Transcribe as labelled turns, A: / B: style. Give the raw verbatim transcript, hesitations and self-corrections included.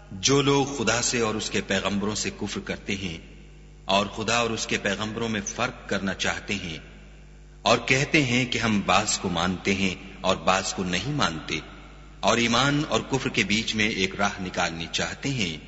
A: जो लोग खुदा से और उसके पैगंबरों से कुफ्र करते हैं और खुदा और उसके पैगंबरों में फर्क करना चाहते हैं और कहते हैं कि हम बाज को मानते हैं और बाज को नहीं मानते और ईमान और कुफ्र के बीच में एक राह निकालनी चाहते हैं,